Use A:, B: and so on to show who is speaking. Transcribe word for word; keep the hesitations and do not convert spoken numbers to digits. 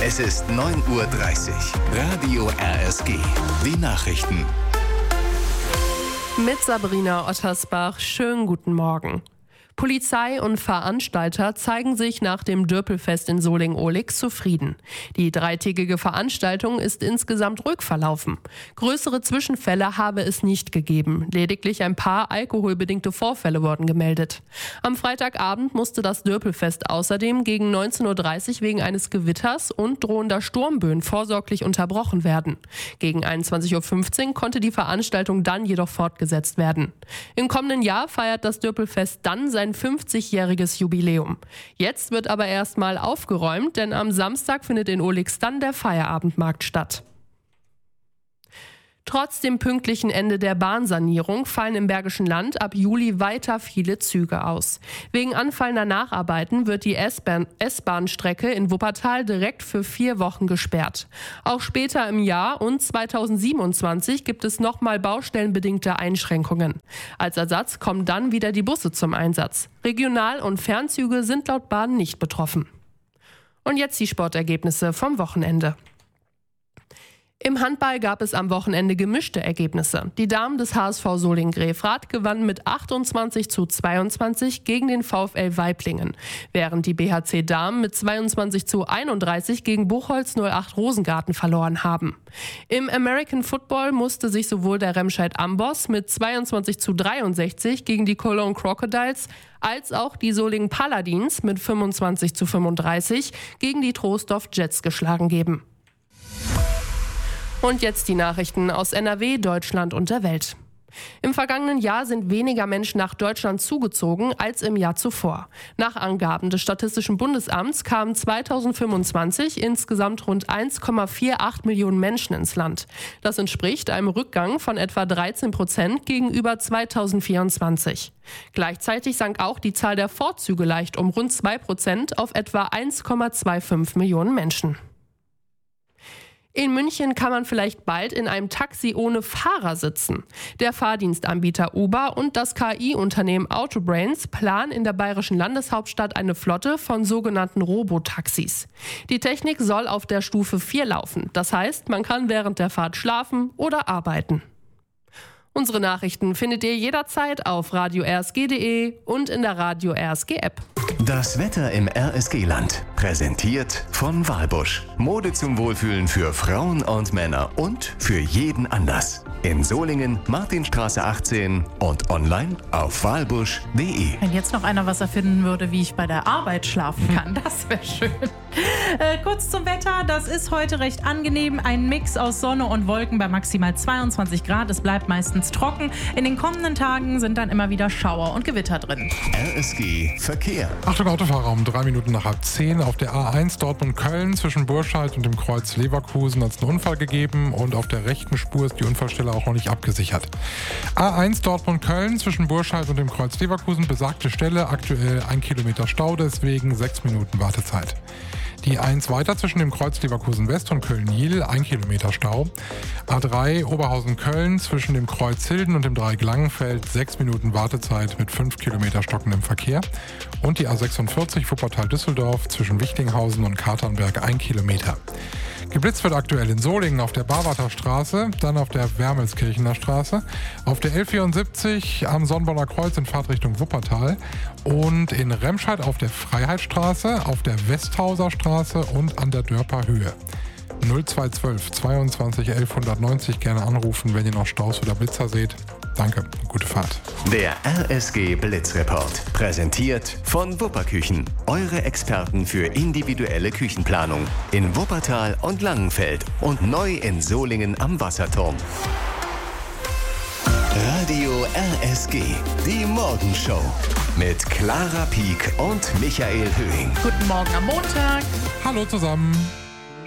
A: Es ist neun Uhr dreißig. Radio R S G. Die Nachrichten.
B: Mit Sabrina Ottersbach. Schönen guten Morgen. Polizei und Veranstalter zeigen sich nach dem Dürpelfest in Solingen-Ohlig zufrieden. Die dreitägige Veranstaltung ist insgesamt ruhig verlaufen. Größere Zwischenfälle habe es nicht gegeben. Lediglich ein paar alkoholbedingte Vorfälle wurden gemeldet. Am Freitagabend musste das Dürpelfest außerdem gegen neunzehn Uhr dreißig wegen eines Gewitters und drohender Sturmböen vorsorglich unterbrochen werden. Gegen einundzwanzig Uhr fünfzehn konnte die Veranstaltung dann jedoch fortgesetzt werden. Im kommenden Jahr feiert das Dürpelfest dann sein fünfzigjähriges Jubiläum. Jetzt wird aber erstmal aufgeräumt, denn am Samstag findet in Ohligs dann der Feierabendmarkt statt. Trotz dem pünktlichen Ende der Bahnsanierung fallen im Bergischen Land ab Juli weiter viele Züge aus. Wegen anfallender Nacharbeiten wird die S-Bahn- S-Bahn-Strecke in Wuppertal direkt für vier Wochen gesperrt. Auch später im Jahr und zweitausendsiebenundzwanzig gibt es nochmal baustellenbedingte Einschränkungen. Als Ersatz kommen dann wieder die Busse zum Einsatz. Regional- und Fernzüge sind laut Bahn nicht betroffen. Und jetzt die Sportergebnisse vom Wochenende. Im Handball gab es am Wochenende gemischte Ergebnisse. Die Damen des H S V Solingen-Gräfrath gewannen mit achtundzwanzig zu zweiundzwanzig gegen den VfL Waiblingen, während die B H C-Damen mit zweiundzwanzig zu einunddreißig gegen Buchholz null acht Rosengarten verloren haben. Im American Football musste sich sowohl der Remscheid Amboss mit zweiundzwanzig zu dreiundsechzig gegen die Cologne Crocodiles als auch die Solingen Paladins mit fünfundzwanzig zu fünfunddreißig gegen die Troisdorf Jets geschlagen geben. Und jetzt die Nachrichten aus N R W, Deutschland und der Welt. Im vergangenen Jahr sind weniger Menschen nach Deutschland zugezogen als im Jahr zuvor. Nach Angaben des Statistischen Bundesamts kamen zweitausendfünfundzwanzig insgesamt rund eins Komma achtundvierzig Millionen Menschen ins Land. Das entspricht einem Rückgang von etwa dreizehn Prozent gegenüber zweitausendvierundzwanzig. Gleichzeitig sank auch die Zahl der Vorzüge leicht um rund zwei Prozent auf etwa eins Komma fünfundzwanzig Millionen Menschen. In München kann man vielleicht bald in einem Taxi ohne Fahrer sitzen. Der Fahrdienstanbieter Uber und das K I-Unternehmen Autobrains planen in der bayerischen Landeshauptstadt eine Flotte von sogenannten Robotaxis. Die Technik soll auf der Stufe vier laufen. Das heißt, man kann während der Fahrt schlafen oder arbeiten. Unsere Nachrichten findet ihr jederzeit auf radio r s g punkt d e und in der Radio R S G App.
A: Das Wetter im R S G-Land. Präsentiert von Walbusch. Mode zum Wohlfühlen für Frauen und Männer und für jeden Anlass. In Solingen, Martinstraße achtzehn und online auf walbusch punkt d e.
C: Wenn jetzt noch einer was erfinden würde, wie ich bei der Arbeit schlafen kann, das wäre schön. Äh, kurz zum Wetter, das ist heute recht angenehm. Ein Mix aus Sonne und Wolken bei maximal zweiundzwanzig Grad. Es bleibt meistens trocken. In den kommenden Tagen sind dann immer wieder Schauer und Gewitter drin.
A: R S G Verkehr.
D: Achtung Autofahrer, um drei Minuten nach halb zehn auf der A eins Dortmund-Köln zwischen Burscheid und dem Kreuz Leverkusen hat es einen Unfall gegeben und auf der rechten Spur ist die Unfallstelle auch noch nicht abgesichert. A eins Dortmund-Köln zwischen Burscheid und dem Kreuz Leverkusen, besagte Stelle, aktuell ein Kilometer Stau, deswegen sechs Minuten Wartezeit. Die eins weiter zwischen dem Kreuz Leverkusen West und Köln-Jiel, ein Kilometer Stau. A drei Oberhausen-Köln zwischen dem Kreuz Hilden und dem Dreieck Langenfeld, sechs Minuten Wartezeit mit fünf Kilometer stockendem Verkehr. Und die A sechsundvierzig Wuppertal-Düsseldorf zwischen Wichtinghausen und Katernberg, ein Kilometer. Geblitzt wird aktuell in Solingen auf der Barwarter Straße, dann auf der Wermelskirchener Straße, auf der L vierundsiebzig am Sonnenborner Kreuz in Fahrtrichtung Wuppertal und in Remscheid auf der Freiheitsstraße, auf der Westhauser Straße und an der Dörper Höhe. null zwei eins zwei zweiundzwanzig elf hundertneunzig gerne anrufen, wenn ihr noch Staus oder Blitzer seht. Danke, gute Fahrt.
A: Der R S G Blitzreport. Präsentiert von Wupperküchen. Eure Experten für individuelle Küchenplanung. In Wuppertal und Langenfeld. Und neu in Solingen am Wasserturm. Radio R S G. Die Morgenshow. Mit Clara Pieck und Michael Höhing.
C: Guten Morgen am Montag.
D: Hallo zusammen.